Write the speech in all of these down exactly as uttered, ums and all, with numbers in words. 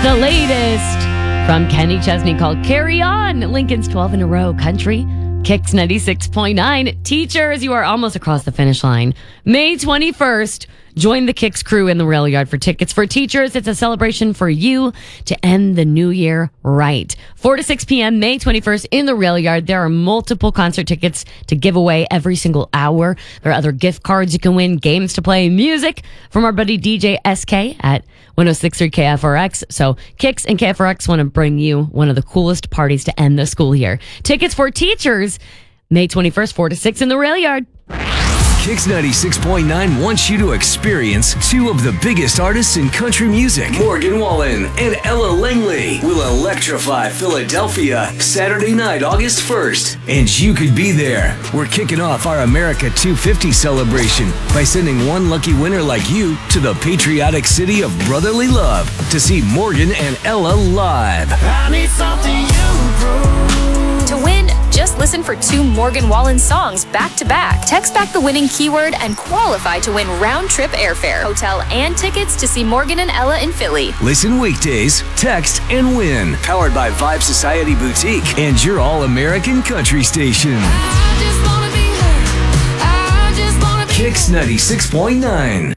The latest from Kenny Chesney called Carry On. Lincoln's twelve in a row country. Kicks ninety-six point nine. Teachers, you are almost across the finish line. May twenty-first, join the Kicks crew in the rail yard for Tickets for Teachers. It's a celebration for you to end the new year right. four to six p.m. May twenty-first in the rail yard. There are multiple concert tickets to give away every single hour. There are other gift cards you can win, games to play, music from our buddy D J S K at one oh six point three K F R X. So Kicks and K F R X want to bring you one of the coolest parties to end the school year. Tickets for Teachers, May twenty-first, four to six in the rail yard. Kicks ninety-six point nine wants you to experience two of the biggest artists in country music. Morgan Wallen and Ella Langley will electrify Philadelphia Saturday night, August first. And you could be there. We're kicking off our America two fifty celebration by sending one lucky winner like you to the patriotic city of brotherly love to see Morgan and Ella live. I need something you prove. To win, just listen for two Morgan Wallen songs back to back. Text back the winning keyword and qualify to win round trip airfare, hotel, and tickets to see Morgan and Ella in Philly. Listen weekdays, text, and win. Powered by Vibe Society Boutique and your all-American country station. I just wanna be heard. I just wanna be Kicks ninety-six point nine.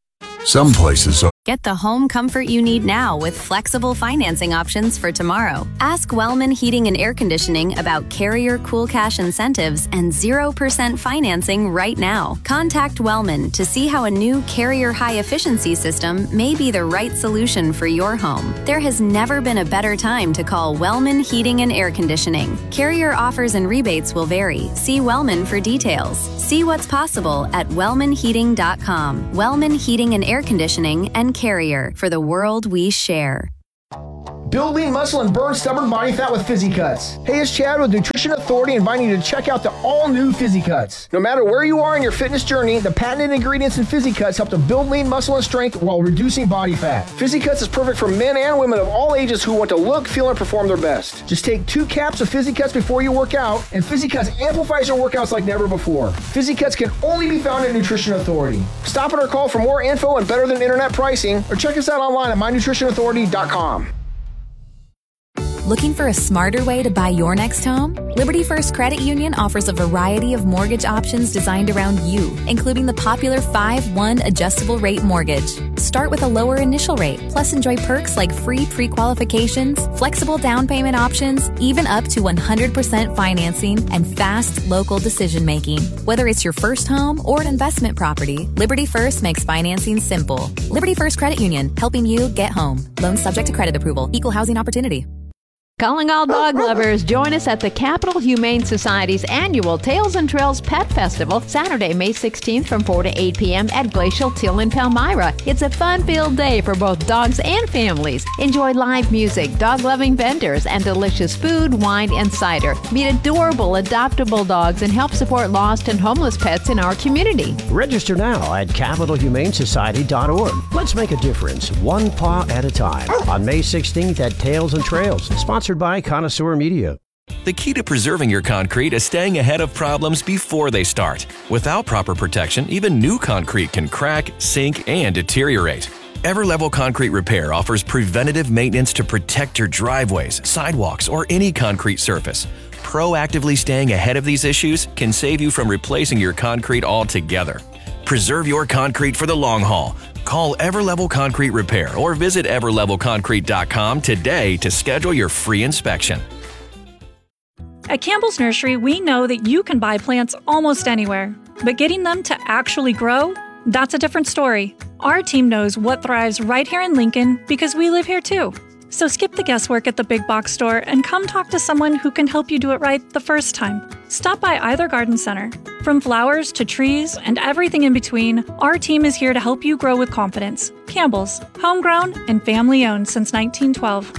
Some places are. Get the home comfort you need now with flexible financing options for tomorrow. Ask Wellman Heating and Air Conditioning about Carrier Cool Cash incentives and zero percent financing right now. Contact Wellman to see how a new Carrier high-efficiency system may be the right solution for your home. There has never been a better time to call Wellman Heating and Air Conditioning. Carrier offers and rebates will vary. See Wellman for details. See what's possible at wellman heating dot com. Wellman Heating and Air Conditioning and Carrier, for the world we share. Build lean muscle and burn stubborn body fat with Fizzy Cuts. Hey, it's Chad with Nutrition Authority inviting you to check out the all-new Fizzy Cuts. No matter where you are in your fitness journey, the patented ingredients in Fizzy Cuts help to build lean muscle and strength while reducing body fat. Fizzy Cuts is perfect for men and women of all ages who want to look, feel, and perform their best. Just take two caps of Fizzy Cuts before you work out, and Fizzy Cuts amplifies your workouts like never before. Fizzy Cuts can only be found at Nutrition Authority. Stop in or call for more info and better than internet pricing, or check us out online at my nutrition authority dot com. Looking for a smarter way to buy your next home? Liberty First Credit Union offers a variety of mortgage options designed around you, including the popular five one adjustable rate mortgage. Start with a lower initial rate, plus enjoy perks like free pre-qualifications, flexible down payment options, even up to one hundred percent financing, and fast local decision-making. Whether it's your first home or an investment property, Liberty First makes financing simple. Liberty First Credit Union, helping you get home. Loans subject to credit approval. Equal housing opportunity. Calling all dog lovers, join us at the Capital Humane Society's annual Tails and Trails Pet Festival, Saturday, May sixteenth from four to eight p.m. at Glacial Till in Palmyra. It's a fun-filled day for both dogs and families. Enjoy live music, dog-loving vendors, and delicious food, wine, and cider. Meet adorable, adoptable dogs and help support lost and homeless pets in our community. Register now at capital humane society dot org. Let's make a difference, one paw at a time. On May sixteenth at Tails and Trails, sponsored by Connoisseur Media. The key to preserving your concrete is staying ahead of problems before they start. Without proper protection, even new concrete can crack, sink, and deteriorate. Everlevel Concrete Repair offers preventative maintenance to protect your driveways, sidewalks, or any concrete surface. Proactively staying ahead of these issues can save you from replacing your concrete altogether. Preserve your concrete for the long haul. Call Everlevel Concrete Repair or visit ever level concrete dot com today to schedule your free inspection. At Campbell's Nursery, we know that you can buy plants almost anywhere, but getting them to actually grow, that's a different story. Our team knows what thrives right here in Lincoln because we live here too. So skip the guesswork at the big box store and come talk to someone who can help you do it right the first time. Stop by either garden center. From flowers to trees and everything in between, our team is here to help you grow with confidence. Campbell's, homegrown and family-owned since nineteen twelve.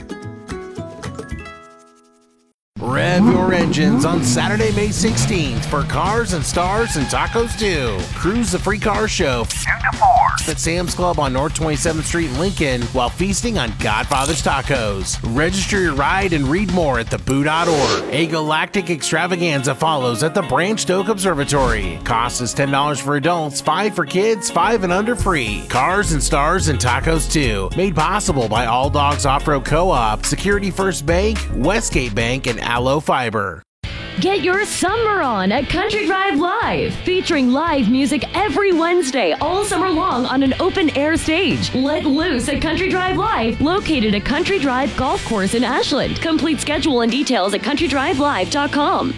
Rev your engines on Saturday, May sixteenth for Cars and Stars and Tacos too. Cruise the Free Car Show two to four. Shop at Sam's Club on North twenty-seventh Street in Lincoln while feasting on Godfather's Tacos. Register your ride and read more at the boo dot org. A galactic extravaganza follows at the Branched Oak Observatory. Cost is ten dollars for adults, five dollars for kids, five and under free. Cars and stars and tacos too. Made possible by All Dogs Off-Road Co-op, Security First Bank, Westgate Bank, and Aloe Fiber. Get your summer on at Country Drive Live, featuring live music every Wednesday all summer long on an open-air stage. Let loose at Country Drive Live, located at Country Drive Golf Course in Ashland. Complete schedule and details at country drive live dot com.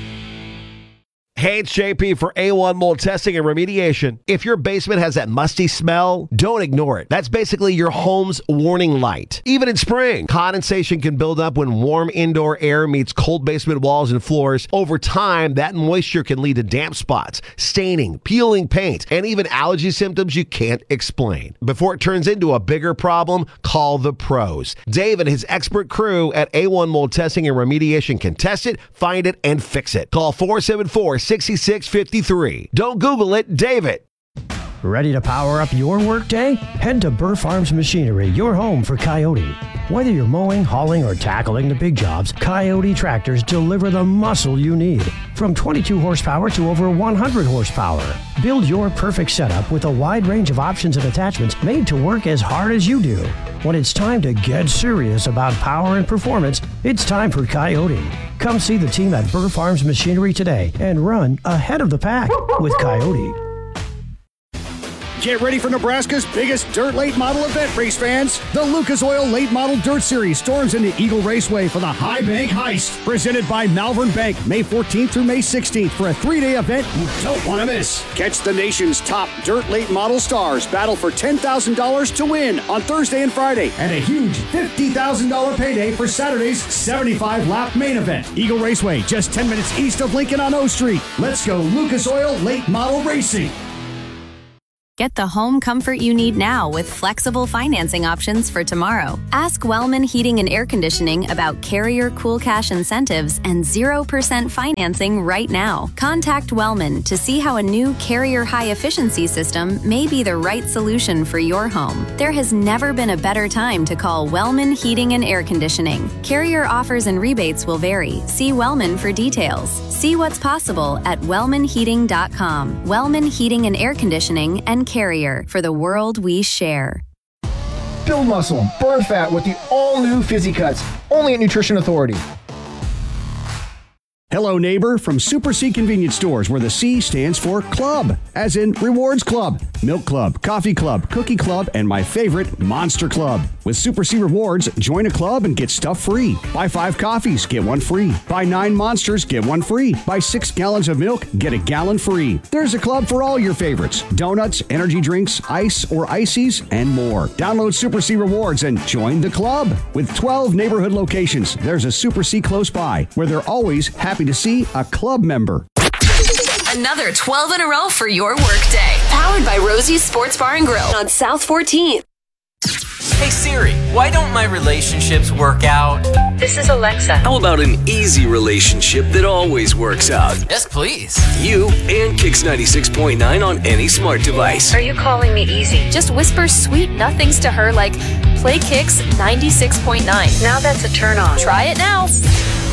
Hey, it's J P for A one Mold Testing and Remediation. If your basement has that musty smell, don't ignore it. That's basically your home's warning light. Even in spring, condensation can build up when warm indoor air meets cold basement walls and floors. Over time, that moisture can lead to damp spots, staining, peeling paint, and even allergy symptoms you can't explain. Before it turns into a bigger problem, call the pros. Dave and his expert crew at A one Mold Testing and Remediation can test it, find it, and fix it. Call four seven four, six six five three. Don't Google it, David. Ready to power up your workday? Head to Burr Farms Machinery, your home for Coyote. Whether you're mowing, hauling, or tackling the big jobs, Coyote tractors deliver the muscle you need. From twenty-two horsepower to over one hundred horsepower. Build your perfect setup with a wide range of options and attachments made to work as hard as you do. When it's time to get serious about power and performance, it's time for Coyote. Come see the team at Burr Farms Machinery today and run ahead of the pack with Coyote. Get ready for Nebraska's biggest dirt late model event, race fans. The Lucas Oil Late Model Dirt Series storms into Eagle Raceway for the High Bank Heist. Presented by Malvern Bank, May fourteenth through May sixteenth for a three-day event you don't want to miss. Catch the nation's top dirt late model stars battle for ten thousand dollars to win on Thursday and Friday. And a huge fifty thousand dollars payday for Saturday's seventy-five lap main event. Eagle Raceway, just ten minutes east of Lincoln on O Street. Let's go Lucas Oil Late Model Racing. Get the home comfort you need now with flexible financing options for tomorrow. Ask Wellman Heating and Air Conditioning about Carrier Cool Cash incentives and zero percent financing right now. Contact Wellman to see how a new Carrier high efficiency system may be the right solution for your home. There has never been a better time to call Wellman Heating and Air Conditioning. Carrier offers and rebates will vary. See Wellman for details. See what's possible at wellman heating dot com. Wellman Heating and Air Conditioning and Carrier, for the world we share. Build muscle and burn fat with the all-new Fizzy Cuts, only at Nutrition Authority. Hello, neighbor, from Super C Convenience Stores, where the C stands for Club, as in Rewards Club, Milk Club, Coffee Club, Cookie Club, and my favorite, Monster Club. With Super C Rewards, join a club and get stuff free. Buy five coffees, get one free. Buy nine Monsters, get one free. Buy six gallons of milk, get a gallon free. There's a club for all your favorites. Donuts, energy drinks, ice or ices, and more. Download Super C Rewards and join the club. With twelve neighborhood locations, there's a Super C close by, where they're always happy to see a club member. Another twelve in a row for your workday. Powered by Rosie's Sports Bar and Grill on South fourteenth. Hey Siri, why don't my relationships work out? This is Alexa. How about an easy relationship that always works out? Yes, please. You and Kix ninety-six point nine on any smart device. Are you calling me easy? Just whisper sweet nothings to her like, play Kix ninety-six point nine. Now that's a turn on. Try it now.